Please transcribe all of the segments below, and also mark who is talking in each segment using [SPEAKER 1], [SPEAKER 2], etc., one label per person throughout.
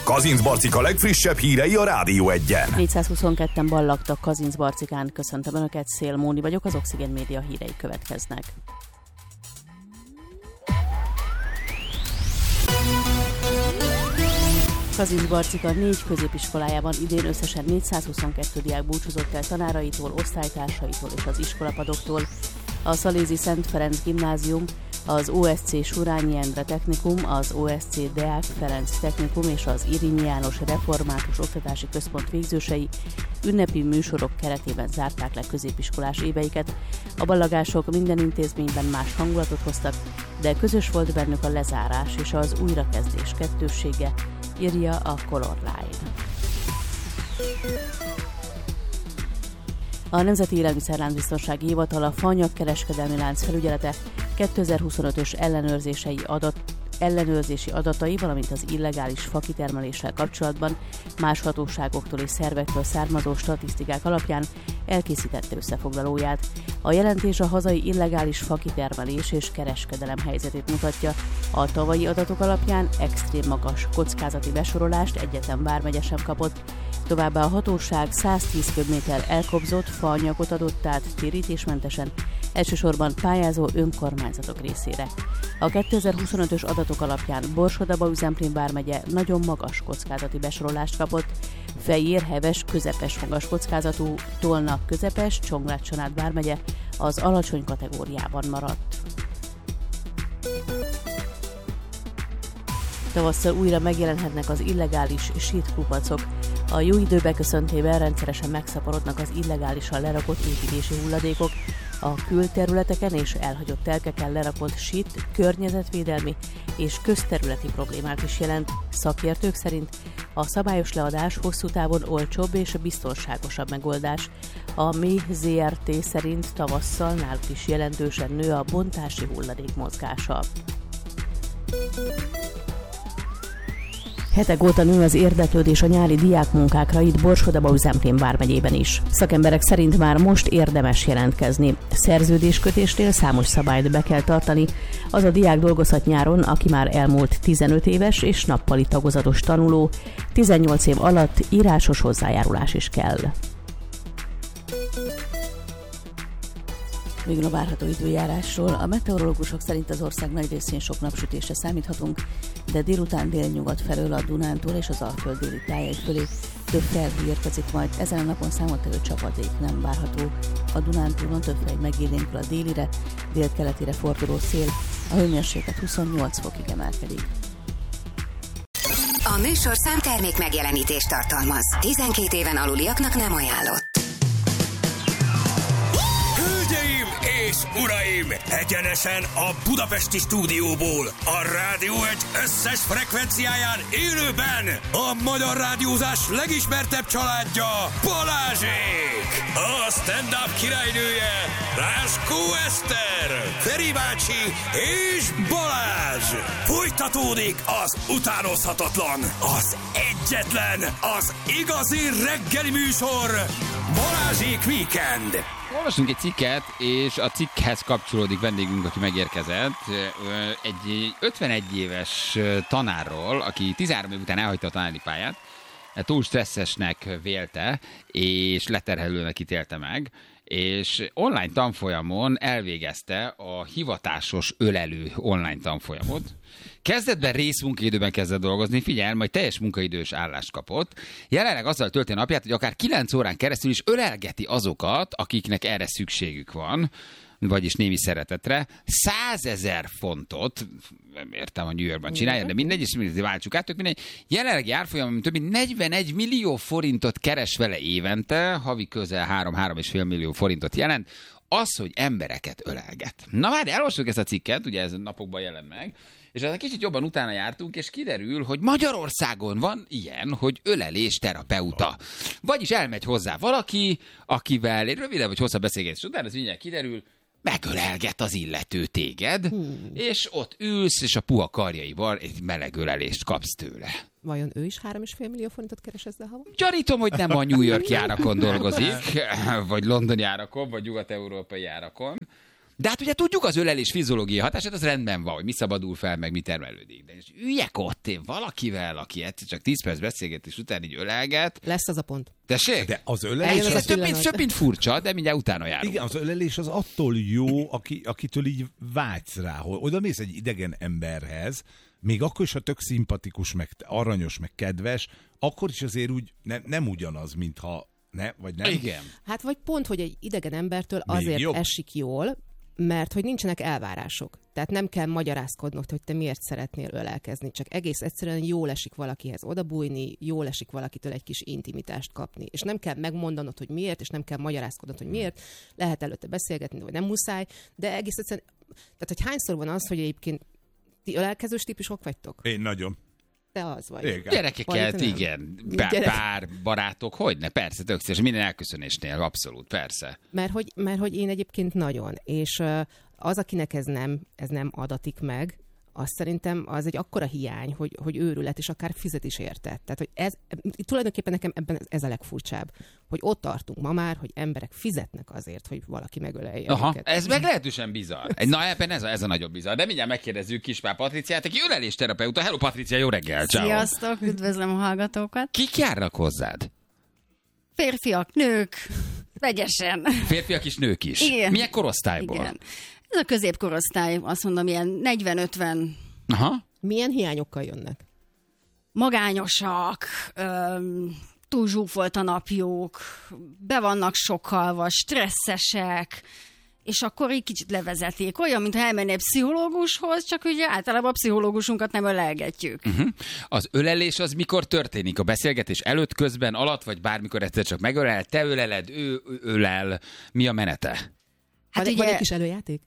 [SPEAKER 1] Kazincbarcika legfrissebb hírei a Rádió Egyen.
[SPEAKER 2] 422-en ballagtak Kazincbarcikán. Köszöntöm Önöket, Szél Móni vagyok, az Oxigén Média hírei következnek. Kazincbarcika 4 középiskolájában idén összesen 422 diák búcsúzott el tanáraitól, osztálytársaitól és az iskolapadoktól. A Szalézi Szent Ferenc Gimnázium, az OSC Surányi Endre Technikum, az OSC Deák Ferenc Technikum és az Irényi János Református Oktatási Központ végzősei ünnepi műsorok keretében zárták le középiskolás éveiket. A ballagások minden intézményben más hangulatot hoztak, de közös volt bennük a lezárás és az újrakezdés kettőssége, írja a Color Line. A Nemzeti Élelmiszerláncbiztonsági Hivatal, a Faanyag Kereskedelmi Lánc Felügyelete 2025-ös ellenőrzési adatai, valamint az illegális fakitermeléssel kapcsolatban más hatóságoktól és szervektől származó statisztikák alapján elkészítette összefoglalóját. A jelentés a hazai illegális fakitermelés és kereskedelem helyzetét mutatja. A tavalyi adatok alapján extrém magas kockázati besorolást egyetlen vármegye sem kapott. Továbbá a hatóság 110 köbméter elkobzott faanyagot adott át térítésmentesen, elsősorban pályázó önkormányzatok részére. A 2025-ös adatok alapján Borsod-Aba üzemplén vármegye nagyon magas kockázati besorolást kapott, Fejér, Heves, közepes magas kockázatú, Tolna közepes, Csongrád-Csanád vármegye az alacsony kategóriában maradt. Tavasszal újra megjelenhetnek az illegális sítkupacok. A jó idő beköszöntében rendszeresen megszaporodnak az illegálisan lerakott építési hulladékok. A külterületeken és elhagyott telkeken lerakott sít környezetvédelmi és közterületi problémát is jelent. Szakértők szerint a szabályos leadás hosszú távon olcsóbb és biztonságosabb megoldás. A MÉ ZRT szerint tavasszal náluk is jelentősen nő a bontási hulladék mozgása. Hetek óta nő az érdeklődés a nyári diákmunkákra itt Borsod-Aba üzemplén vármegyében is. Szakemberek szerint már most érdemes jelentkezni. Szerződéskötésnél számos szabályt be kell tartani. Az a diák dolgozhat nyáron, aki már elmúlt 15 éves és nappali tagozatos tanuló. 18 év alatt írásos hozzájárulás is kell. Végül a várható időjárásról. A meteorológusok szerint az ország nagy részén sok napsütésre számíthatunk, de délután délnyugat felől a Dunántúl és az Alföld déli tájai fölé több felhő érkezik majd. Ezen a napon számottevő csapadék nem várható. A Dunántúlon több hely megélénkül a délire, délkeletire forduló szél. A hőmérséklet 28 fokig emelkedik.
[SPEAKER 3] A műsor számtermék megjelenítést tartalmaz. 12 éven aluliaknak nem ajánlott.
[SPEAKER 4] Hölgyeim és uraim, egyenesen a budapesti stúdióból, a Rádió Egy összes frekvenciáján élőben a magyar rádiózás legismertebb családja, Balázsék! A stand-up királynője, Ráskó Eszter, Feri bácsi és Balázs! Folytatódik az utánozhatatlan, az egyetlen, az igazi reggeli műsor, Balázsék Weekend!
[SPEAKER 5] Olvasunk egy cikket, és a cikkhez kapcsolódik vendégünk, aki megérkezett. Egy 51 éves tanárról, aki 13 év után elhagyta a tanári pályát, túl stresszesnek vélte, és leterhelőnek ítélte meg, és online tanfolyamon elvégezte a hivatásos ölelő online tanfolyamot. Kezdetben részmunkaidőben kezdett dolgozni, figyelj, majd teljes munkaidős állást kapott. Jelenleg azzal tölti a napját, hogy akár 9 órán keresztül is ölelgeti azokat, akiknek erre szükségük van, vagyis némi szeretetre. 100 000 fontot, nem értem, a New Yorkban csinálja, de mindegy, és mindegy, váltsuk át, mindegy. Jelenlegi árfolyamon több mint 41 millió forintot keres vele évente, havi közel 3-3,5 millió forintot jelent, az, hogy embereket ölelget. Na várj, elolvassuk ezt a cikket, ugye ez a napokban jelent meg, és egy kicsit jobban utána jártunk, és kiderül, hogy Magyarországon van ilyen, hogy ölelés terapeuta. Vagyis elmegy hozzá valaki, akivel egy rövidebb vagy hosszabb beszélgetés után, ez mindjárt kiderül, megölelget az illető téged, és ott ülsz, és a puha karjaival egy meleg ölelést kapsz tőle.
[SPEAKER 6] Vajon ő is 3,5 millió forintot keres ezzel havon?
[SPEAKER 5] Gyanítom, hogy nem a New York járakon dolgozik, vagy londoni járakon, vagy nyugat-európai járakon. De hát ugye tudjuk az ölelés fiziológiai hatását, az rendben van, hogy mi szabadul fel, meg mi termelődik. De és üljek ott én valakivel, aki egyszer csak 10 perc beszélgetés után így ölelget.
[SPEAKER 6] Lesz az a pont.
[SPEAKER 5] Tessék?
[SPEAKER 1] De az ölelés...
[SPEAKER 6] Eljön az a
[SPEAKER 5] több mint furcsa, de mindjárt utána járunk.
[SPEAKER 1] Igen, az ölelés az attól jó, akitől így vágysz rá, hogy oda mész egy idegen emberhez, még akkor is, ha tök szimpatikus, meg aranyos, meg kedves, akkor is azért úgy nem ugyanaz, mintha vagy nem?
[SPEAKER 5] Igen.
[SPEAKER 6] Hát vagy pont, hogy egy idegen embertől
[SPEAKER 1] Még
[SPEAKER 6] azért
[SPEAKER 1] jobb.
[SPEAKER 6] esik jól, mert hogy nincsenek elvárások. Tehát nem kell magyarázkodnod, hogy te miért szeretnél ölelkezni, csak egész egyszerűen jól esik valakihez odabújni, jól esik valakitől egy kis intimitást kapni. És nem kell megmondanod, hogy miért, és nem kell magyarázkodnod, hogy miért. Lehet előtte beszélgetni, vagy nem muszáj, de egész egyszerűen, tehát hogy hányszor van az, hogy egyébként ti ölelkezős típusok vagytok?
[SPEAKER 1] Én nagyon.
[SPEAKER 6] Te az vagy.
[SPEAKER 1] Igen.
[SPEAKER 5] Gyerekeket,
[SPEAKER 6] nem.
[SPEAKER 5] igen.
[SPEAKER 6] Gyerek.
[SPEAKER 5] Pár barátok, hogyne? Persze, tök szíves. Minden elköszönésnél, abszolút, persze.
[SPEAKER 6] Mert hogy én egyébként nagyon, és az, akinek ez nem adatik meg, azt szerintem az egy akkora hiány, hogy őrület, és akár fizet is érte. Tehát, hogy ez tulajdonképpen nekem ebben ez a legfurcsább, hogy ott tartunk ma már, hogy emberek fizetnek azért, hogy valaki megölelje
[SPEAKER 5] Aha,
[SPEAKER 6] őket.
[SPEAKER 5] ez meglehetősen bizarr. Na, ebben ez a nagyobb bizarr. De mindjárt megkérdezzük Kispál Patriciát, aki ölelésterapeuta. Hello, Patricia, jó reggel, ciao.
[SPEAKER 7] Sziasztok, üdvözlöm a hallgatókat.
[SPEAKER 5] Kik járnak hozzád?
[SPEAKER 7] Férfiak, nők, vegyesen.
[SPEAKER 5] Férfiak is, nők is.
[SPEAKER 7] Igen.
[SPEAKER 5] Milyen korosztályból?
[SPEAKER 7] Igen. Ez a középkorosztály, azt mondom, ilyen 40-50
[SPEAKER 5] Aha.
[SPEAKER 6] Milyen hiányokkal jönnek?
[SPEAKER 7] magányosak, túl zsúfolt a napjuk, be vannak sokkalva, stresszesek, és akkor így kicsit levezetik. Olyan, mintha elmennél pszichológushoz, csak ugye általában a pszichológusunkat nem ölelgetjük.
[SPEAKER 5] Az ölelés az mikor történik? A beszélgetés előtt, közben, alatt, vagy bármikor egyszer csak megölel? Te öleled, ő ölel. Mi a menete?
[SPEAKER 7] Hát
[SPEAKER 6] Van
[SPEAKER 7] ugye...
[SPEAKER 6] egy kis előjáték?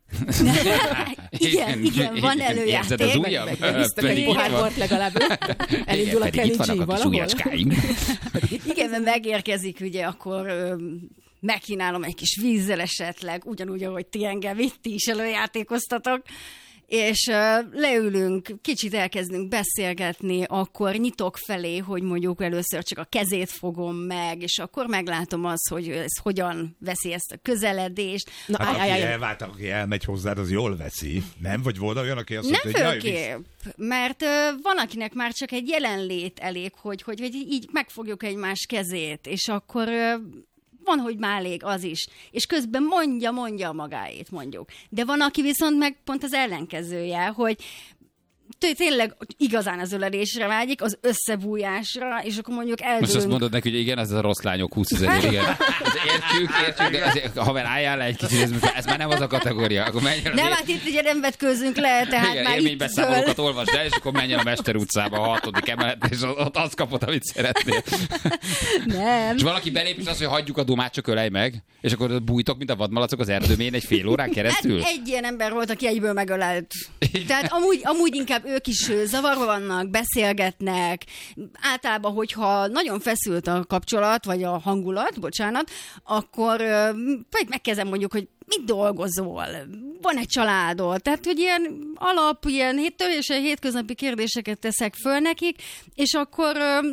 [SPEAKER 7] igen, van előjáték.
[SPEAKER 5] Érzed az újabb?
[SPEAKER 6] Megvisztek egy pohár bort legalább. Elindul a
[SPEAKER 5] Pedig
[SPEAKER 6] Kenny
[SPEAKER 5] itt
[SPEAKER 6] G
[SPEAKER 5] vannak a kis
[SPEAKER 6] valahol.
[SPEAKER 5] ujjacskáink.
[SPEAKER 7] Igen, mert megérkezik, ugye, akkor megkínálom egy kis vízzel esetleg, ugyanúgy, ahogy ti engem itt is előjátékoztatok, és leülünk, kicsit elkezdünk beszélgetni, akkor nyitok felé, hogy mondjuk először csak a kezét fogom meg, és akkor meglátom azt, hogy ez hogyan veszi ezt a közeledést.
[SPEAKER 6] Na,
[SPEAKER 1] Hát aki elmegy hozzád, az jól veszi. Nem? Vagy volt olyan, aki azt
[SPEAKER 7] Nem
[SPEAKER 1] mondta, hogy
[SPEAKER 7] főképp, mert van, akinek már csak egy jelenlét elég, hogy így megfogjuk egymás kezét, és akkor van, hogy már elég az is. És közben mondja magáét, mondjuk. De van, aki viszont meg pont az ellenkezője, hogy tényleg igazán az ölelésre vágyik, az összebújásra, és akkor mondjuk eldőlünk.
[SPEAKER 5] Most azt mondod neki, hogy igen, ez a rossz lányok 20 000, igen. Értjük, de azért, haver, álljál le egy kicsit, ez már nem az a kategória. Akkor menjen
[SPEAKER 7] Nem, hát itt ugye nem vetkőzünk le, tehát
[SPEAKER 5] igen,
[SPEAKER 7] már itt
[SPEAKER 5] élménybeszámolókat olvasd el, és akkor menjen a Mester utcába, a 6. emelet, és ott azt kapod, amit szeretnél.
[SPEAKER 7] Nem.
[SPEAKER 5] És valaki belép, és azt, hogy hagyjuk a domát, csak ölej meg, és akkor bújtok, mint a vadmalacok az erdőmén egy fél órán keresztül.
[SPEAKER 7] Hát egy ilyen ember volt, aki egyből megölelt. Tehát amúgy inkább ők is zavarba vannak, beszélgetnek. Általában, hogyha nagyon feszült a kapcsolat, vagy a hangulat, bocsánat, akkor megkezdem mondjuk, hogy mit dolgozol? Van egy családod? Tehát, hogy ilyen ilyen teljesen hétköznapi kérdéseket teszek föl nekik, és akkor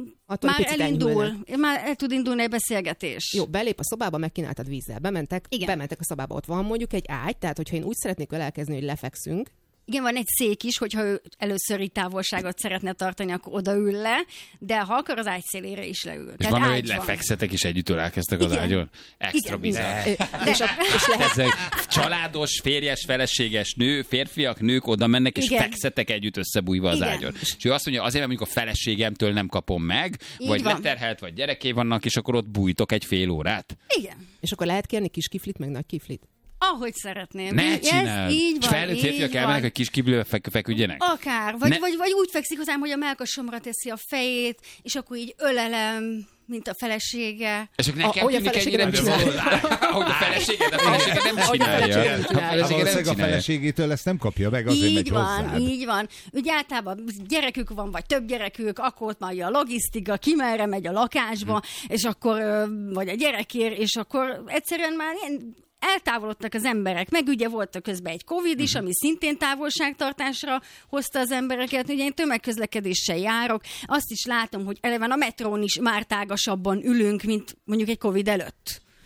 [SPEAKER 7] már el tud indulni egy beszélgetés.
[SPEAKER 6] Jó, belép a szobába, megkínáltad vízzel. Bementek a szobába, ott van mondjuk egy ágy, tehát hogyha én úgy szeretnék ölelkezni, hogy lefekszünk,
[SPEAKER 7] Igen, van egy szék is, hogyha ő először így távolságot szeretne tartani, akkor odaül le, de ha akar, az ágy szélére is leül.
[SPEAKER 5] És van, hogy lefekszetek, és együtt ölelkeztek az ágyon? Extra bizarr. Ezek családos, férjes, feleséges férfiak, nők oda mennek, és fekszetek együtt összebújva az ágyon. És ő azt mondja, azért, mert amikor a feleségemtől nem kapom meg, így vagy leterhelt, vagy gyereké vannak, és akkor ott bújtok egy fél órát.
[SPEAKER 7] Igen.
[SPEAKER 6] És akkor lehet kérni kis kiflit, meg nagy kiflit?
[SPEAKER 7] Ahogy szeretném.
[SPEAKER 5] Ne csináld!
[SPEAKER 7] Így van,
[SPEAKER 5] felnőtt férfiak elmennek, hogy kis kiből feküdjenek?
[SPEAKER 7] Akár. Vagy úgy fekszik hozzám, hogy a mellkasomra teszi a fejét, és akkor így ölelem, mint a felesége.
[SPEAKER 5] És akkor nekem tűnik ennyire ahogy a feleséged nem csinálja.
[SPEAKER 1] A feleségétől ezt nem kapja meg, azért megy hozzád.
[SPEAKER 7] Így van. Ugye általában gyerekük van, vagy több gyerekük, akkor ott már a logisztika, ki merre megy a lakásba, és akkor, vagy a gyerekért, és akkor egyszerűen már eltávolodtak az emberek, meg ugye volt közben egy Covid is, ami szintén távolságtartásra hozta az embereket. Ugye én tömegközlekedéssel járok, azt is látom, hogy eleven a metrón is már tágasabban ülünk, mint mondjuk egy Covid előtt.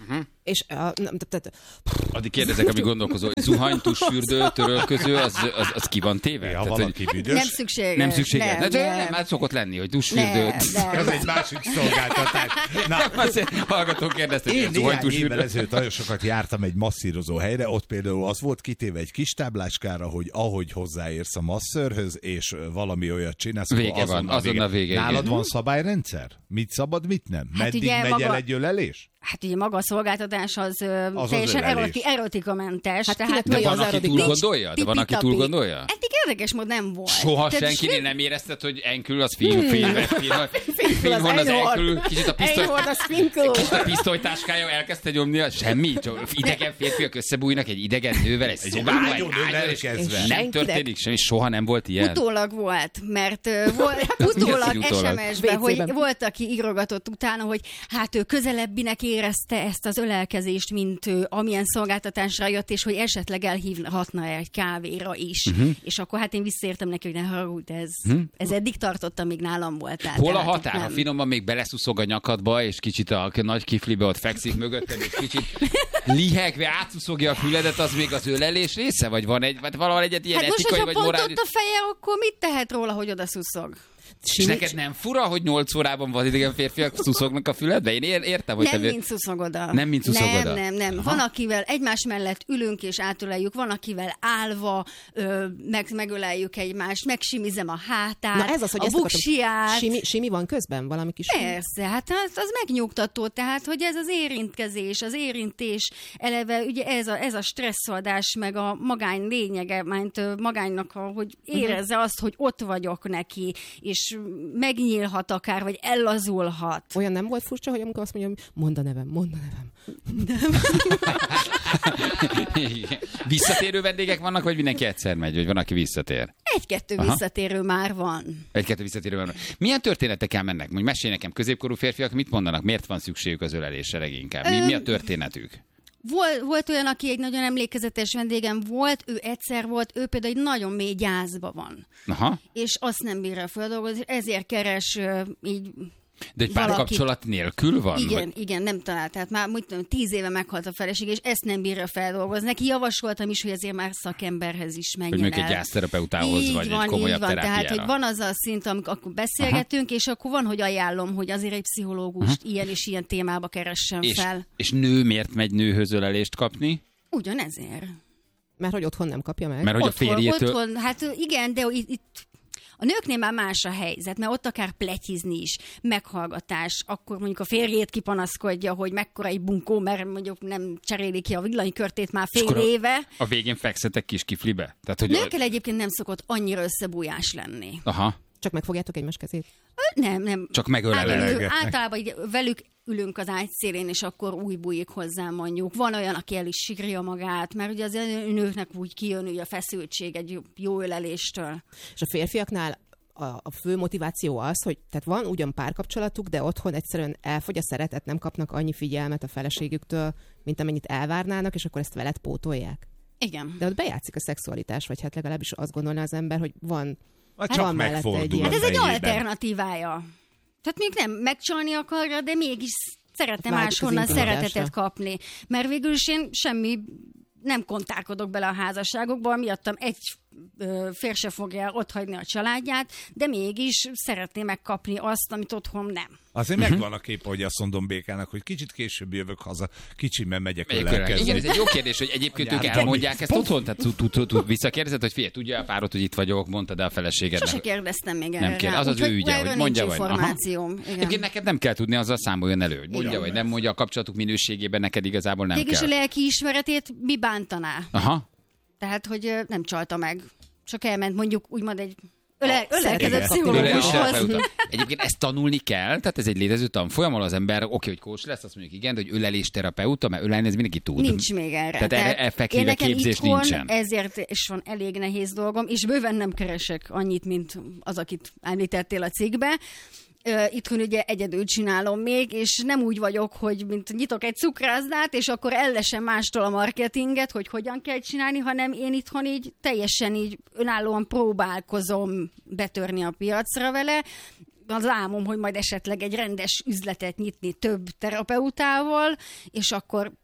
[SPEAKER 6] És
[SPEAKER 5] addig kérdezek, amíg gondolkozol, hogy zuhany, tusfürdő, törölköző, az ki van téve?
[SPEAKER 1] Ha valaki büdös.
[SPEAKER 7] Nem szükséges.
[SPEAKER 5] Nem szükséges. Nem, hát szokott lenni, hogy tusfürdő.
[SPEAKER 1] Ez egy másik szolgáltatás. Na,
[SPEAKER 5] Azért hallgató kérdezte, hogy
[SPEAKER 1] én
[SPEAKER 5] zuhany,
[SPEAKER 1] néhány évvel
[SPEAKER 5] tusfürdő.
[SPEAKER 1] ezelőtt nagyon sokat jártam egy masszírozó helyre, ott például az volt kitéve egy kis táblácskára, hogy ahogy hozzáérsz a masszörhöz, és valami olyat csinálsz,
[SPEAKER 5] Vége van, azonnal vége.
[SPEAKER 1] Nálad
[SPEAKER 5] igen.
[SPEAKER 1] van szabályrendszer? Mit szabad, mit nem?
[SPEAKER 7] Hát
[SPEAKER 1] Meddig
[SPEAKER 7] ugye
[SPEAKER 1] megy el
[SPEAKER 7] maga-
[SPEAKER 1] egy ölelés?
[SPEAKER 7] Hát ugye maga a szolgáltatás az teljesen
[SPEAKER 1] ölelés.
[SPEAKER 7] erotikamentes.
[SPEAKER 6] Hát
[SPEAKER 7] tehát
[SPEAKER 6] kinek
[SPEAKER 5] De
[SPEAKER 6] mi
[SPEAKER 5] van,
[SPEAKER 6] az
[SPEAKER 5] aki túl
[SPEAKER 6] erotikus?
[SPEAKER 5] gondolja? De van, aki túl gondolja?
[SPEAKER 7] Eddig érdekes mód nem volt.
[SPEAKER 5] Soha
[SPEAKER 7] Tehát
[SPEAKER 5] senkinél nem érezted, hogy enkül az fényhon az
[SPEAKER 6] enyhord.
[SPEAKER 5] enkül, kicsit a
[SPEAKER 6] Enyhord a sprinkle.
[SPEAKER 5] kicsit a pisztolytáskája elkezdte nyomni, semmi? Csak idegen férfiak összebújnak egy idegen nővel, egy szobában, egy
[SPEAKER 1] ágyon
[SPEAKER 5] ágyon, és
[SPEAKER 1] ölelkezve.
[SPEAKER 5] nem
[SPEAKER 6] Senkinek.
[SPEAKER 5] történik semmi, soha nem volt ilyen.
[SPEAKER 7] Utólag volt, mert volt utólag
[SPEAKER 5] Mi az, hogy utólag?
[SPEAKER 7] SMS-ben, hogy
[SPEAKER 6] WC-ben.
[SPEAKER 7] volt, aki írogatott utána, hogy hát ő közelebbinek érezte ezt az ölelkezést, mint ő, amilyen szolgáltatásra jött, és hogy esetleg elhívhatna egy kávéra is. És akkor hát én visszaértem neki, hogy ne haragudj, ez eddig tartott, amíg nálam voltál.
[SPEAKER 5] Hol a
[SPEAKER 7] Tehát
[SPEAKER 5] határ?
[SPEAKER 7] nem.
[SPEAKER 5] Ha finoman még beleszuszog a nyakadba, és kicsit a nagy kiflibe ott fekszik mögötted, és kicsit lihegve átszuszogja a füledet, az még az ölelés része? Vagy van valahol egy ilyen
[SPEAKER 7] Hát most,
[SPEAKER 5] etikai,
[SPEAKER 7] hogyha
[SPEAKER 5] vagy
[SPEAKER 7] pont
[SPEAKER 5] morális?
[SPEAKER 7] ott a feje, akkor mit tehet róla, hogy oda szuszog?
[SPEAKER 5] És neked nem fura, hogy 8 órában van idegen férfiak szuszognak a füledbe? Én értem, hogy
[SPEAKER 7] Nem,
[SPEAKER 5] te...
[SPEAKER 7] mint szuszogoda.
[SPEAKER 5] Nem, mint szuszogoda.
[SPEAKER 7] Nem.
[SPEAKER 5] Aha.
[SPEAKER 7] Van, akivel egymás mellett ülünk és átöleljük, van, akivel állva megöleljük egymást, megsimizem a hátát,
[SPEAKER 6] Na ez az, hogy
[SPEAKER 7] a
[SPEAKER 6] ezt akartam.
[SPEAKER 7] buksiját.
[SPEAKER 6] Simi van közben? Valami kis...
[SPEAKER 7] Persze, hát az megnyugtató, tehát, hogy ez az érintkezés, az érintés, eleve ugye ez a stresszoldás, meg a magány lényege, mint magánynak, hogy érezze azt, hogy ott vagyok neki, és megnyílhat akár, vagy ellazulhat.
[SPEAKER 6] Olyan nem volt furcsa, hogy amikor azt mondjam, mondd a nevem.
[SPEAKER 5] Visszatérő vendégek vannak, vagy mindenki egyszer megy, vagy van, aki visszatér?
[SPEAKER 7] Egy-kettő
[SPEAKER 5] Aha.
[SPEAKER 7] visszatérő már van.
[SPEAKER 5] Egy-kettő visszatérő vannak. Milyen történetekkel mennek? Mondjuk mesélj nekem, középkorú férfiak mit mondanak? Miért van szükségük az ölelésre leginkább? Mi a történetük?
[SPEAKER 7] Volt olyan, aki egy nagyon emlékezetes vendégem volt, ő egyszer volt, ő például egy nagyon mély gyászba van.
[SPEAKER 5] Aha.
[SPEAKER 7] És azt nem bírja feldolgozni, ezért keres így
[SPEAKER 5] De egy
[SPEAKER 7] valaki.
[SPEAKER 5] párkapcsolat nélkül van?
[SPEAKER 7] Igen, nem talált. Tehát már 10 éve meghalt a feleség, és ezt nem bírja feldolgozni. Neki javasoltam is, hogy ezért már szakemberhez is menjen
[SPEAKER 5] Hogy mondjuk
[SPEAKER 7] el.
[SPEAKER 5] egy gyászterapeutához,
[SPEAKER 7] Így
[SPEAKER 5] vagy
[SPEAKER 7] van,
[SPEAKER 5] egy komolyabb
[SPEAKER 7] így van.
[SPEAKER 5] terápiára.
[SPEAKER 7] Tehát, hogy van az a szint, amikor akkor beszélgetünk, és akkor van, hogy ajánlom, hogy azért egy pszichológust ilyen és ilyen témába keressen fel.
[SPEAKER 5] És nő miért megy nőhöz ölelést kapni?
[SPEAKER 7] Ugyanezért.
[SPEAKER 6] Mert hogy otthon nem kapja meg.
[SPEAKER 5] Mert hogy a férjétől...
[SPEAKER 7] Otthon, hát igen, de itt a nőknél már más a helyzet, mert ott akár pletyizni is, meghallgatás, akkor mondjuk a férjét kipanaszkodja, hogy mekkora egy bunkó, mert mondjuk nem cseréli ki a villanykörtét már fél éve.
[SPEAKER 5] A végén fekszetek kis kiflibe? Tehát, hogy
[SPEAKER 7] Nőkkel egyébként nem szokott annyira összebújás lenni.
[SPEAKER 5] Aha.
[SPEAKER 6] Csak megfogjátok egymás kezét.
[SPEAKER 7] Nem.
[SPEAKER 5] Csak megölelgetnek.
[SPEAKER 7] Általában így velük ülünk az ágy szélén, és akkor úgy bújik hozzá mondjuk. Van olyan, aki el is sikrja magát, mert ugye az nőknek úgy kijön ugye a feszültség egy jó öleléstől.
[SPEAKER 6] És a férfiaknál a fő motiváció az, hogy tehát van ugyan párkapcsolatuk, de otthon egyszerűen elfogy a szeretet, nem kapnak annyi figyelmet a feleségüktől, mint amennyit elvárnának, és akkor ezt veled pótolják.
[SPEAKER 7] Igen.
[SPEAKER 6] De ott bejátszik a szexualitás, vagy hát legalábbis azt gondolná az ember, hogy van
[SPEAKER 1] Hát csak
[SPEAKER 6] van mellette
[SPEAKER 1] megfordul
[SPEAKER 6] egy ilyen.
[SPEAKER 1] a
[SPEAKER 7] Hát ez egy
[SPEAKER 1] fejében.
[SPEAKER 7] alternatívája. Tehát még nem megcsalni akarja, de mégis szeretne
[SPEAKER 6] Vágyik az
[SPEAKER 7] máshonnan
[SPEAKER 6] intimitásra.
[SPEAKER 7] szeretetet kapni. Mert végül is én nem kontálkodok bele a házasságokba, miattam egy férj se fogja otthagyni a családját, de mégis szeretné megkapni azt, amit otthon nem.
[SPEAKER 1] Azért megvan a kép, hogy azt mondom Békának, hogy kicsit később jövök haza, kicsiben megyek
[SPEAKER 5] Igen,
[SPEAKER 1] ölelkezni.
[SPEAKER 5] ez egy jó kérdés, hogy egyébként
[SPEAKER 1] A
[SPEAKER 5] ők
[SPEAKER 1] gyárban
[SPEAKER 5] elmondják
[SPEAKER 1] mi?
[SPEAKER 5] ezt otthon? Tehát visszakérdezed, hogy figyelj, tudja a párod, hogy itt vagyok, mondtad el a feleségednek.
[SPEAKER 7] Sose kérdeztem még
[SPEAKER 5] Nem
[SPEAKER 7] erre
[SPEAKER 5] kér,
[SPEAKER 7] rá.
[SPEAKER 5] az az
[SPEAKER 7] Úgyhogy
[SPEAKER 5] ő ügye,
[SPEAKER 7] erről
[SPEAKER 5] hogy mondja,
[SPEAKER 7] nincs
[SPEAKER 5] vagy. Aha.
[SPEAKER 7] információm. Igen.
[SPEAKER 5] Egyébként neked nem kell tudni, azzal számoljon elő, hogy mondja, vagy nem mondja, a kapcsolatuk minőségében neked igazából nem
[SPEAKER 7] Mégis a
[SPEAKER 5] kell.
[SPEAKER 7] lelki ismeretét mi bántaná?
[SPEAKER 5] Aha.
[SPEAKER 7] Tehát, hogy nem csalta meg. Csak elment mondjuk úgymond egy ölelkezett
[SPEAKER 1] Igen.
[SPEAKER 7] pszichológushoz.
[SPEAKER 5] Ölelés-terapeuta. Egyébként ezt tanulni kell, tehát ez egy létező tanfolyam, ahol az ember, oké, hogy coach lesz, azt mondjuk igen, de hogy ölelésterapeuta, mert ölelni ez mindenki tud.
[SPEAKER 7] Nincs még erre.
[SPEAKER 5] Tehát erre effektíve
[SPEAKER 7] én nekem
[SPEAKER 5] képzés
[SPEAKER 7] itthon
[SPEAKER 5] nincsen.
[SPEAKER 7] ezért is van elég nehéz dolgom, és bőven nem keresek annyit, mint az, akit említettél a cikkbe. Itthon ugye egyedül csinálom még, és nem úgy vagyok, hogy mint nyitok egy cukrászdát, és akkor ellesem mástól a marketinget, hogy hogyan kell csinálni, hanem én itthon így teljesen így önállóan próbálkozom betörni a piacra vele. Az álmom, hogy majd esetleg egy rendes üzletet nyitni több terapeutával, és akkor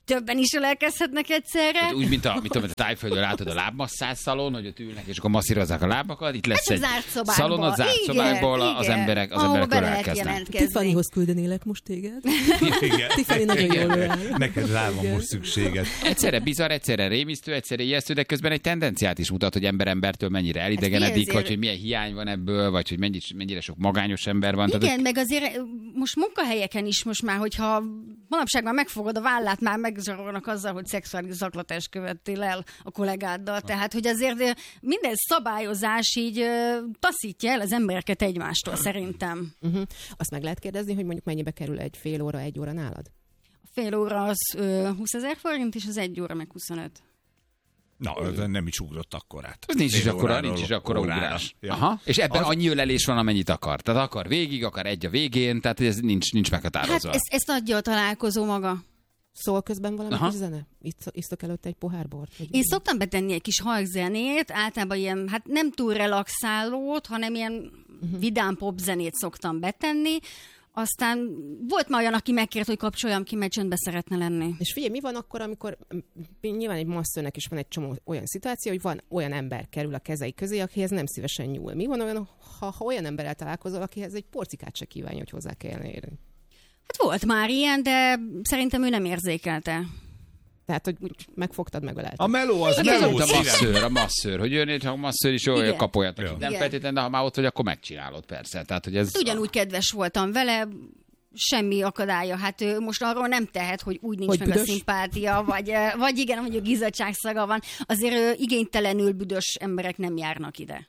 [SPEAKER 7] többen is ölelkezhetnek egyszerre.
[SPEAKER 5] Hát úgy, mint a Tájföldön látod a lábmasszázs szalon, hogy ott ülnek, és akkor masszírozzák a lábakat. Itt lesz egy szalon a zárt szobákból, az emberek ölelkeznek.
[SPEAKER 6] Tiffanyhoz küldenélek most téged. Tiffany nagyon jól ölel.
[SPEAKER 1] Neked rá van most szükséged.
[SPEAKER 5] Egyszerre bizarr, egyszerre rémisztő, egyszerre ijesztő, de közben egy tendenciát is mutat, hogy ember embertől mennyire elidegenedik, vagy hogy milyen hiány van ebből, vagy hogy mennyire sok magányos ember van.
[SPEAKER 7] Igen, tehát, meg azért most munkahelyeken is most már, hogyha manapság már megfogod a vállát, már megzsarolnak azzal, hogy szexuális zaklatást követtél el a kollégáddal. Tehát, hogy azért minden szabályozás így taszítja el az embereket egymástól, szerintem.
[SPEAKER 6] Azt meg lehet kérdezni, hogy mondjuk mennyibe kerül egy fél óra, 1 óra nálad?
[SPEAKER 7] A fél óra az 20 000 forint, és az 1 óra meg 25.
[SPEAKER 1] Na, nem is ugrott akkorát.
[SPEAKER 5] Nincs is akkora ugrás.
[SPEAKER 1] Ja.
[SPEAKER 5] Aha. És ebben annyi ölelés van, amennyit akar. Tehát akar végig, akar egy a végén, tehát ez nincs meghatározva.
[SPEAKER 7] Hát ezt adja a találkozó maga.
[SPEAKER 6] Szól közben valami kis zene? Isztok előtte egy pohár bort?
[SPEAKER 7] Én szoktam betenni egy kis halkzenét, általában ilyen, hát nem túl relaxálót, hanem ilyen vidám popzenét szoktam betenni. Aztán volt már olyan, aki megkért, hogy kapcsoljam ki, mert csöndbe szeretne lenni.
[SPEAKER 6] És figyelj, mi van akkor, amikor nyilván egy masszőnek is van egy csomó olyan szituáció, hogy van olyan ember kerül a kezei közé, akihez nem szívesen nyúl. Mi van olyan, ha olyan emberrel találkozol, akihez egy porcikát se kívánja, hogy hozzá kellene érni?
[SPEAKER 7] Hát volt már ilyen, de szerintem ő nem érzékelte.
[SPEAKER 6] Tehát, hogy megfogtad, megölelted.
[SPEAKER 1] A meló az
[SPEAKER 5] igen,
[SPEAKER 1] meló
[SPEAKER 5] a masszőr, hogy jön, ha a masszőr is olyan kapoljatok. Nem feltétlenül, de ha már ott vagy, akkor megcsinálod, persze. Tehát, hogy ez
[SPEAKER 7] ugyanúgy kedves voltam vele, semmi akadálya. Hát ő most arról nem tehet, hogy úgy nincs hogy meg büdös? A szimpátia, vagy igen, hogy a gizzadságszaga van. Azért igénytelenül büdös emberek nem járnak ide.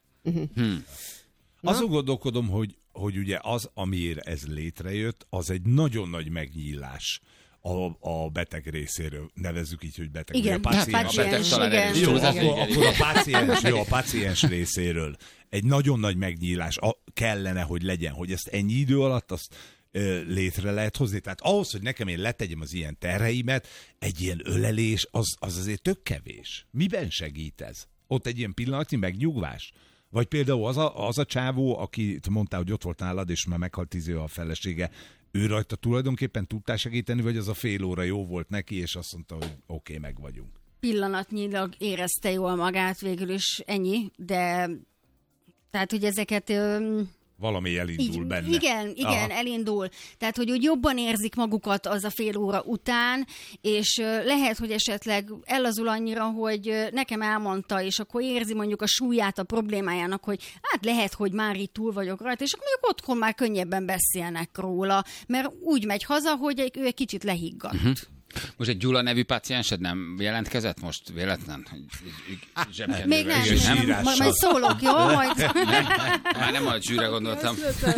[SPEAKER 1] Azon gondolkodom, hogy ugye az, amiért ez létrejött, az egy nagyon nagy megnyílás a beteg részéről. Nevezzük így, hogy beteg.
[SPEAKER 7] Igen,
[SPEAKER 1] a páciens. Akkor a páciens részéről egy nagyon nagy megnyílás kellene, hogy legyen, hogy ezt ennyi idő alatt azt létre lehet hozni. Tehát ahhoz, hogy nekem én letegyem az ilyen terheimet, egy ilyen ölelés, az azért tök kevés. Miben segít ez? Ott egy ilyen pillanatnyi megnyugvás? Vagy például az a csávó, aki mondtál, hogy ott volt nálad, és már meghalt 10 éve a felesége, ő rajta tulajdonképpen tudtál segíteni, vagy az a fél óra jó volt neki, és azt mondta, hogy oké, meg vagyunk.
[SPEAKER 7] Pillanatnyilag érezte jól magát, végül is ennyi, de tehát, hogy ezeket...
[SPEAKER 1] Valami elindul benne.
[SPEAKER 7] Igen, elindul. Tehát, hogy úgy jobban érzik magukat az a fél óra után, és lehet, hogy esetleg ellazul annyira, hogy nekem elmondta, és akkor érzi mondjuk a súlyát a problémájának, hogy hát lehet, hogy már itt túl vagyok rajta, és akkor mondjuk otthon már könnyebben beszélnek róla, mert úgy megy haza, hogy ő egy kicsit lehiggadt.
[SPEAKER 5] Most egy Gyula nevű páciensed nem jelentkezett most véletlen?
[SPEAKER 7] Még nem. Majd szólok, jó?
[SPEAKER 5] Már nem a zsűre gondoltam.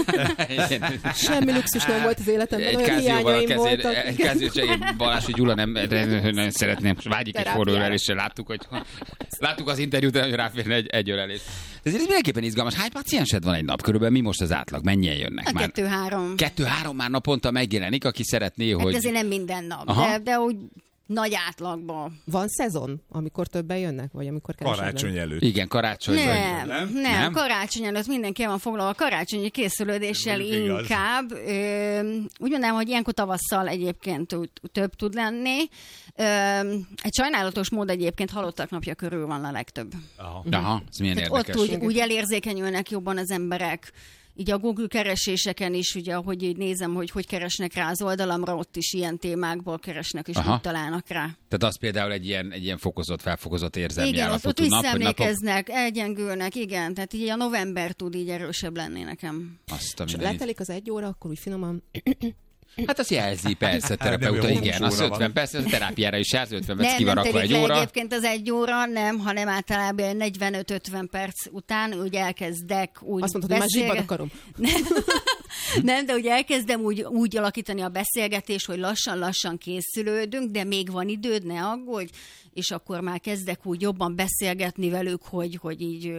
[SPEAKER 6] Semmi luxus nem volt az életemben, olyan hiányaim voltak.
[SPEAKER 5] Egy kázióval Balázs, hogy Gyula nem szeretném, most vágyik egy forró ölelésre. Láttuk az interjút, hogy ráférne egy ölelés. De ez mindenképpen izgalmas. Hány páciensed van egy nap? Körülbelül mi most az átlag? Mennyien jönnek már?
[SPEAKER 7] 2-3.
[SPEAKER 5] 2-3 már naponta megjelenik, aki szeretné, hogy...
[SPEAKER 7] Hát ezért nem minden nap, de úgy nagy átlagban.
[SPEAKER 6] Van szezon, amikor többen jönnek, vagy amikor kevesebben?
[SPEAKER 1] Karácsony előtt.
[SPEAKER 5] Igen, karácsony.
[SPEAKER 7] Nem, karácsony előtt mindenki van foglalva a karácsonyi készülődéssel inkább. Úgy mondanám, hogy ilyenkor tavasszal egyébként több tud lenni. Egy sajnálatos mód egyébként halottak napja körül van a legtöbb.
[SPEAKER 5] Aha, ez milyen érdekes.
[SPEAKER 7] Ott úgy elérzékenyülnek jobban az emberek. Így a Google kereséseken is, ugye, ahogy így nézem, hogy keresnek rá az oldalamra, ott is ilyen témákból keresnek, és úgy találnak rá.
[SPEAKER 5] Tehát az például egy ilyen felfokozott érzelmi állapotú
[SPEAKER 7] nap.
[SPEAKER 5] Igen,
[SPEAKER 7] ott visszaemlékeznek, elgyengülnek, igen. Tehát így a november tud így erősebb lenni nekem.
[SPEAKER 6] És letelik az 1 óra, akkor úgy finoman...
[SPEAKER 5] Hát azt jelzi, persze, terapeuta, igen. Az 50 perc, a terápiára is jársz, 50 perc ki van rakva egy óra.
[SPEAKER 7] Egyébként az 1 óra, nem, hanem általában 45-50 perc után úgy elkezdek úgy
[SPEAKER 6] azt mondod, hogy már zsibbad a karom.
[SPEAKER 7] Nem, de úgy elkezdem úgy alakítani a beszélgetést, hogy lassan-lassan készülődünk, de még van időd, ne aggódj, és akkor már kezdek úgy jobban beszélgetni velük, hogy így...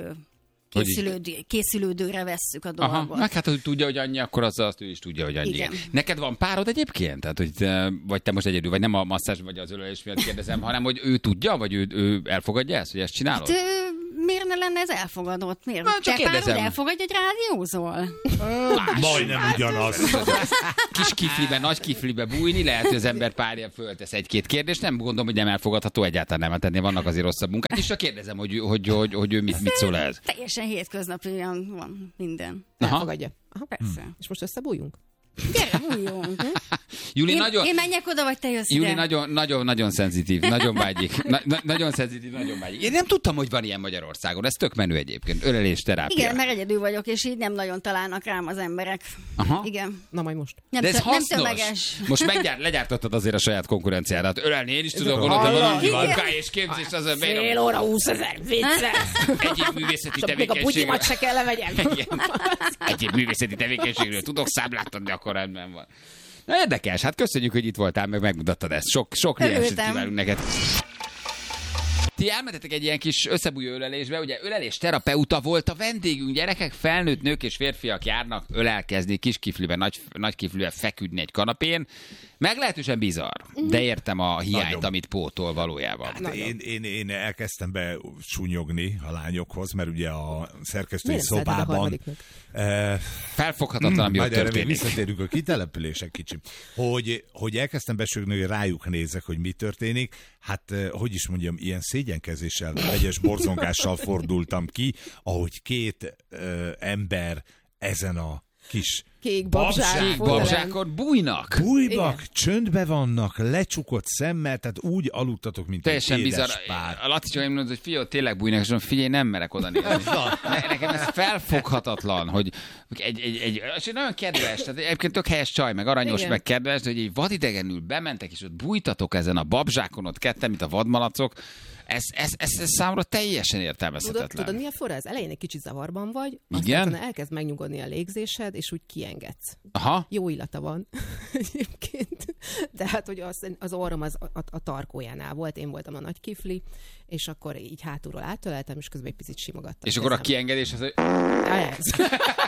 [SPEAKER 7] Készülődőre vesszük a dolgot.
[SPEAKER 5] Meg hát, hogy tudja, hogy annyi, akkor azt ő is tudja, hogy annyi. Igen. Neked van párod egyébként? Tehát, hogy vagy te most egyedül, vagy nem a masszázs, vagy az ölelés miatt kérdezem, hanem hogy ő tudja, vagy ő elfogadja ezt, hogy ezt csinálod?
[SPEAKER 7] Hát, miért ne lenne ez elfogadott? Miért?
[SPEAKER 5] Csak
[SPEAKER 7] te párod
[SPEAKER 5] kérdezem.
[SPEAKER 7] elfogadj, hogy rádiózol?
[SPEAKER 1] Majdnem ugyanaz.
[SPEAKER 5] Kis kiflibe, nagy kiflibe bújni, lehet, hogy az ember párja föltesz egy-két kérdést, nem gondolom, hogy nem elfogadható, egyáltalán nem, hát ennél vannak azért rosszabb munkák. És csak kérdezem, hogy ő mit szól ez.
[SPEAKER 7] Teljesen hétköznapian van minden.
[SPEAKER 6] Elfogadja. Aha.
[SPEAKER 7] Persze.
[SPEAKER 6] És most összebújjunk?
[SPEAKER 7] Gyere, bújjunk.
[SPEAKER 5] Júli
[SPEAKER 7] Én menjek oda, vagy te jössz ide?
[SPEAKER 5] Júli nagyon szenzitív, nagyon vágyik. Nagyon szenzitív, nagyon vágyik. Én nem tudtam, hogy van ilyen Magyarországon. Ez tök menő egyébként. Ölelés terápia.
[SPEAKER 7] Igen, mert egyedül vagyok, és így nem nagyon találnak rám az emberek.
[SPEAKER 5] Aha.
[SPEAKER 7] Igen.
[SPEAKER 6] Na majd most.
[SPEAKER 7] Nem,
[SPEAKER 5] De ez
[SPEAKER 7] nem
[SPEAKER 5] hasznos.
[SPEAKER 7] tömeges.
[SPEAKER 5] Most legyártottad azért a saját konkurenciádat. Ölelni én is tudom, gondoltam, hogy annyi munka és képzés az a
[SPEAKER 6] Fél óra 20 000 vicces.
[SPEAKER 5] egyéb művészeti
[SPEAKER 6] És még a putyimat
[SPEAKER 5] tevékenységről.
[SPEAKER 6] se kell levegyem.
[SPEAKER 5] Igen. Egyéb művészeti tevékenységről tudok számlát adni, akkor rendben van. Na érdekes, hát köszönjük, hogy itt voltál, meg megmutattad ezt. Sok lienset
[SPEAKER 7] Örültem.
[SPEAKER 5] kívánunk neked. Ti elmentetek egy ilyen kis összebújó ölelésbe, ugye ölelés terapeuta volt a vendégünk, gyerekek, felnőtt nők és férfiak járnak ölelkezni, kis kiflibe, nagy kiflibe feküdni egy kanapén. Meglehetősen bizarr, de értem a hiányt,
[SPEAKER 1] Nagyon.
[SPEAKER 5] amit pótol valójában.
[SPEAKER 1] Hát én elkezdtem be súnyogni a lányokhoz, mert ugye a szerkesztői
[SPEAKER 6] Miért nem szereted a
[SPEAKER 1] szobában...
[SPEAKER 6] harmadiknak?
[SPEAKER 5] Felfoghatatlan, ami ott
[SPEAKER 1] Majd erre még
[SPEAKER 5] történik.
[SPEAKER 1] visszatérünk a kitelepülések kicsim. Hogy elkezdtem besögni, hogy rájuk nézek, hogy mi történik. Hát, hogy is mondjam, ilyen szégyenkezéssel, vegyes borzongással fordultam ki, ahogy két ember ezen a kis
[SPEAKER 6] Kék babzsák.
[SPEAKER 5] Babzsákon bújnak.
[SPEAKER 1] bújbak, csöndbe vannak, lecsukott szemmel, tehát úgy aludtatok, mint
[SPEAKER 5] Teljesen
[SPEAKER 1] egy
[SPEAKER 5] bizarr.
[SPEAKER 1] édes pár.
[SPEAKER 5] A Laci csak mondod, hogy figyelj, tényleg bújnak, és mondom, figyelj, nem merek oda nézni. Nekem ez felfoghatatlan, hogy és nagyon kedves, tehát egyébként tök helyes csaj, meg aranyos,
[SPEAKER 6] Igen.
[SPEAKER 5] meg kedves, de hogy egy vadidegenül bementek, és ott bújtatok ezen a babzsákon, ott ketten, mint a vadmalacok, ez számomra teljesen értelmezhetetlen.
[SPEAKER 6] Tudod, mi a fura? Az elején egy kicsit zavarban vagy,
[SPEAKER 5] Igen?
[SPEAKER 6] aztán elkezd megnyugodni a légzésed, és úgy kiengedsz.
[SPEAKER 5] Aha.
[SPEAKER 6] Jó illata van egyébként. De hát, hogy az orrom a tarkójánál volt, én voltam a nagy kifli, és akkor így hátulról átöleltem, és közben egy picit simogattam.
[SPEAKER 5] És akkor a kiengedés az, hogy...
[SPEAKER 6] Ez.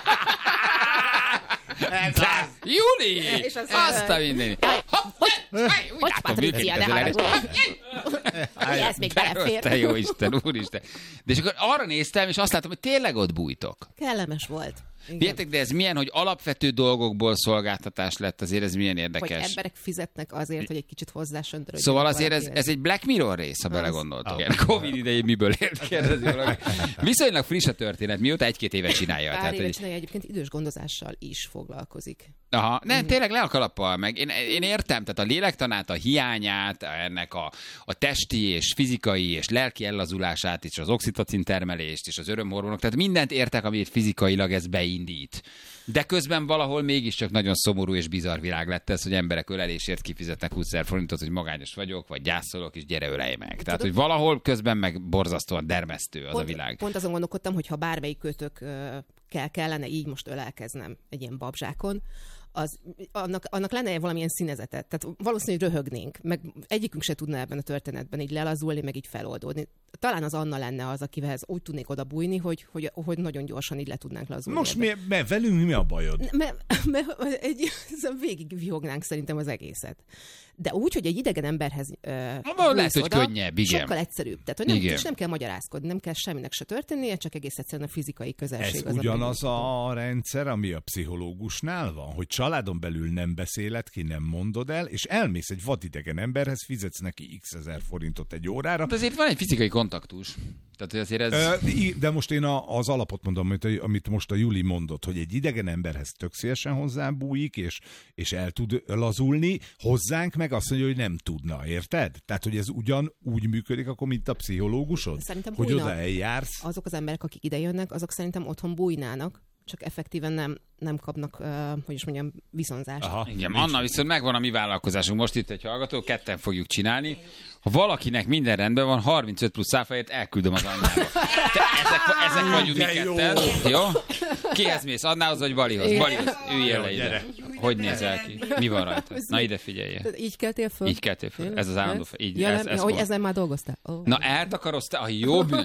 [SPEAKER 5] Júli!
[SPEAKER 6] És az-
[SPEAKER 5] Azt a mindenit.
[SPEAKER 6] Hogy Patricia, ne haragudj! Hogy ez még belefér.
[SPEAKER 5] Te jó Isten, úristen. De és akkor arra néztem, és azt láttam, hogy tényleg ott bújtok.
[SPEAKER 6] Kellemes volt. Igen.
[SPEAKER 5] Figyeljetek, de ez milyen, hogy alapvető dolgokból szolgáltatás lett, azért ez milyen
[SPEAKER 6] Hogy
[SPEAKER 5] érdekes.
[SPEAKER 6] emberek fizetnek azért, hogy egy kicsit hozzásöntörődjenek.
[SPEAKER 5] Szóval azért
[SPEAKER 6] valakihez.
[SPEAKER 5] ez egy Black Mirror rész, ha belegondoltok. Igen, Covid idején miből élt, kérdezi valaki. Viszonylag friss a történet, mióta 1-2 éve csinálja.
[SPEAKER 6] Pár
[SPEAKER 5] Tehát,
[SPEAKER 6] éve
[SPEAKER 5] hogy...
[SPEAKER 6] csinálja, egyébként idős gondozással is foglalkozik.
[SPEAKER 5] Aha, nem, tényleg le a kalappal meg. Én értem, tehát a lélektanát, a hiányát, ennek a testi és fizikai és lelki ellazulását, és az oxitocin termelést, és az örömhormonok, tehát mindent értek, amit fizikailag ez beindít. De közben valahol mégiscsak nagyon szomorú és bizarr világ lett ez, hogy emberek ölelésért kifizetnek 20 000 forintot, hogy magányos vagyok, vagy gyászolok, és gyere ölelj meg. Tehát, hogy valahol közben meg borzasztóan dermesztő az a világ.
[SPEAKER 6] Pont azon gondolkodtam, hogy ha bármelyik kötök kellene így most ölelkeznem egy ilyen babzsákon, annak lenne valamilyen színezete. Tehát valószínűleg röhögnénk, meg egyikünk se tudna ebben a történetben így lelazulni, meg így feloldódni. Talán az Anna lenne az, akivel úgy tudnék oda bújni, hogy nagyon gyorsan így le tudnánk lazulni.
[SPEAKER 1] Most velünk mi a bajod?
[SPEAKER 6] Mert végig vihognánk szerintem az egészet. De úgy, hogy egy idegen emberhez
[SPEAKER 5] lehet, hogy
[SPEAKER 6] oda,
[SPEAKER 5] könnyebb, igen.
[SPEAKER 6] sokkal egyszerűbb. Tehát, hogy nem kell magyarázkodni, nem kell semminek se történnie, csak egész egyszerűen a fizikai közelség.
[SPEAKER 1] Ez ugyanaz a rendszer, ami a pszichológusnál van, hogy családon belül nem beszéled ki, nem mondod el, és elmész egy vadidegen emberhez, fizetsz neki x ezer forintot egy órára.
[SPEAKER 5] De azért van egy fizikai kontaktus. Tehát azért ez...
[SPEAKER 1] De most én az alapot mondom, amit most a Juli mondott, hogy egy idegen emberhez tök szívesen hozzábújik, és el tud lazulni, hozzánk meg azt mondja, hogy nem tudna, érted? Tehát, hogy ez ugyanúgy működik, akkor, mint a pszichológusod?
[SPEAKER 6] Szerintem
[SPEAKER 1] hogy
[SPEAKER 6] bújna.
[SPEAKER 1] oda eljársz.
[SPEAKER 6] Azok az emberek, akik ide jönnek, azok szerintem otthon bújnának, csak effektíven nem kapnak, hogy is mondjam, viszonzást.
[SPEAKER 1] Aha,
[SPEAKER 5] Igen, Anna, viszont megvan a mi vállalkozásunk. Most itt egy hallgató, ketten fogjuk csinálni. Ha valakinek minden rendben van, 35 plusz száfáját elküldöm az Annába. Ezek vagyunk mi ketten. Jó? Kihez mész? Annához vagy Balihoz? Balihoz. Üljél le ide. Hogy nézel ki? Mi van rajta? Na ide figyelje.
[SPEAKER 6] Így keltél föl?
[SPEAKER 5] Így keltél föl. Ez az állandó. Így,
[SPEAKER 6] hogy ezen már dolgoztál? Oh.
[SPEAKER 5] Na eltakaroztál a jobb...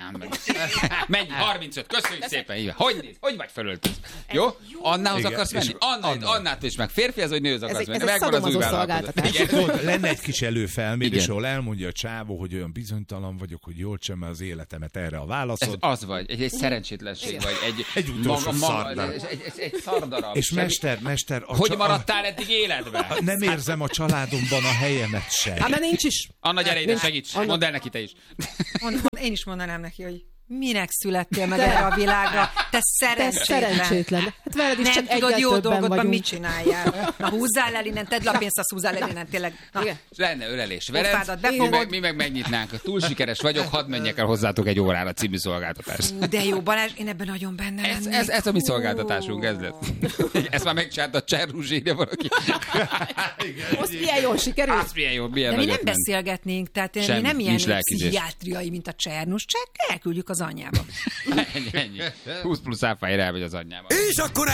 [SPEAKER 5] anyám meg. Mennyi? 35. Köszönjük szépen. Híve. Hogy néz? Hogy vagy fölöltöz? Jó? Annához akarsz menni? Annát is meg. Férfi az, hogy nőhöz akarsz menni. Megvan az új vállalkozás.
[SPEAKER 1] Lenne egy kis előfelmérés, ahol elmondja a csávó, hogy olyan bizonytalan vagyok, hogy jól csem az életemet erre a válaszod.
[SPEAKER 5] Ez az vagy. Egy szerencsétlenség vagy.
[SPEAKER 1] Egy utolsó szardarab.
[SPEAKER 5] Egy szardarab.
[SPEAKER 1] És mester...
[SPEAKER 5] Hogy maradtál eddig életben?
[SPEAKER 1] Nem érzem a családomban a helyemet sem.
[SPEAKER 6] Hát, mert nincs is.
[SPEAKER 5] Anna, gyere ide, segíts. Mondd el neki te is.
[SPEAKER 8] Én is mondanám neki, hogy minek születtél meg erre a világra? Te szerencsétlen.
[SPEAKER 6] Hát veled is
[SPEAKER 8] nem
[SPEAKER 6] csak
[SPEAKER 8] tudod, jó dolgotban
[SPEAKER 6] vagyunk.
[SPEAKER 8] mit csináljál. Na húzzál el innen, tedd le a pénzt, azt húzzál el innen, tényleg.
[SPEAKER 5] Lenne ölelés veled, mi meg megnyitnánk. Túl sikeres vagyok, hadd menjek el hozzátok egy órára című szolgáltatás.
[SPEAKER 8] De jó, Balázs, én ebben nagyon benne lennék.
[SPEAKER 5] Ez a mi szolgáltatásunk, ez lesz. Ezt már megcsinálta a Cserrus, írja valaki.
[SPEAKER 6] Azt milyen jól sikerült.
[SPEAKER 5] Azt milyen jól, milyen
[SPEAKER 8] de mi nem
[SPEAKER 5] nagyot ment.
[SPEAKER 8] beszélgetnénk, tehát mi
[SPEAKER 5] Semmi,
[SPEAKER 8] nem ilyen
[SPEAKER 5] nincs lelkizés.
[SPEAKER 8] pszichiátriai, mint a Csernus, csak elküldjük az anyjába.
[SPEAKER 5] Ennyi. 20 plusz áfáért elmegy az anyjába.
[SPEAKER 4] És akkor